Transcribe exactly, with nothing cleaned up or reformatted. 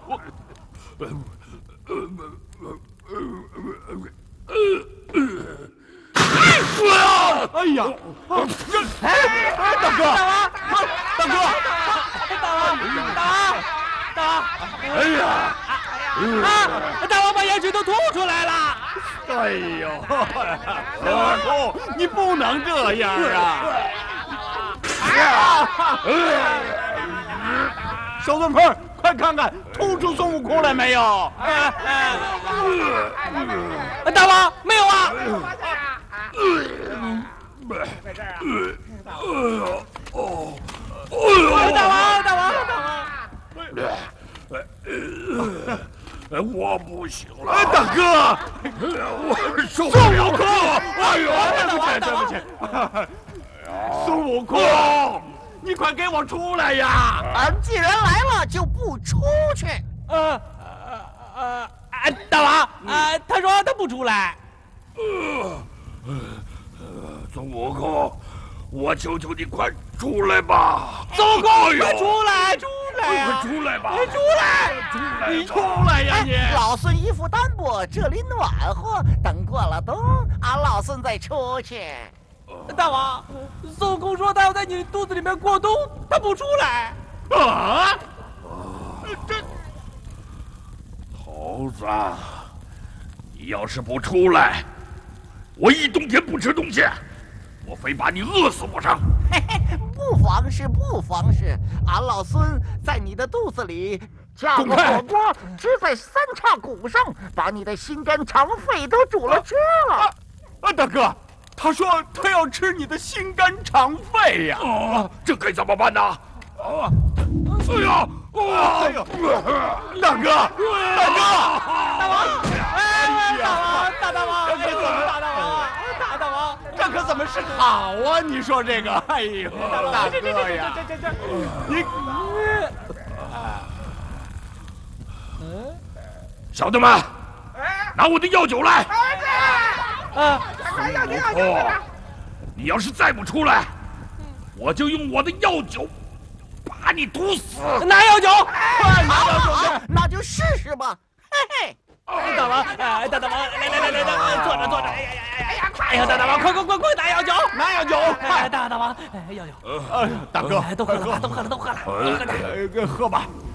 我，哎呀！哎，大哥，大王，大哥，大王，大王，大王！哎呀！啊！大王把盐水都吐出来了！哎呦，大公，你不能这样啊！小孙鹏，快看看吐出孙悟空来没有？大王，没有啊！在这儿啊！哦，大王，大王，大王！我不行了，大哥，我受不了了！哎呦，对不起，对不起，孙悟空，你快给我出来呀！ 啊，既然来了，就不出去。 呃呃呃，大王，啊，他说他不出来。 孙悟空，我求求你快出来吧！ 孙悟空，快出来，出来呀！ 快出来吧！ 出来， 出来！ 你出来呀你！ 老孙衣服单薄，这里暖和，等过了冬，俺老孙再出去。 大王，孙悟空说他要在你肚子里面过冬，他不出来。 啊！这猴子，你要是不出来，我一冬天不吃东西，我非把你饿死不成！ 嘿嘿，不妨事，不妨事，俺老孙在你的肚子里架个火锅，支在三叉骨上，把你的心肝肠肺都煮了吃了。 啊啊，大哥！他说他要吃你的心肝肠肺呀！啊，这该怎么办呢？啊！哎呀！哎呀！大哥！大哥！ 大王！哎，大王！大大王！这可怎么？大大王！大大王！ 这可怎么是好啊？你说这个？哎呦，大哥呀！ 这这这这， 你，嗯，小的们，拿我的药酒来！ 啊！ 孙悟空，你要是再不出来，我就用我的药酒把你毒死！ 拿药酒， 快拿药酒去！那就试试吧。嘿嘿， 大王，哎，大大王，来来来来来，坐着坐着，哎呀呀呀呀呀！快呀，大大王，快快快快拿药酒， 拿药酒！ 哎，大大王，哎，药酒。 大哥， 都喝了，都喝了，都喝了，都喝点， 喝吧。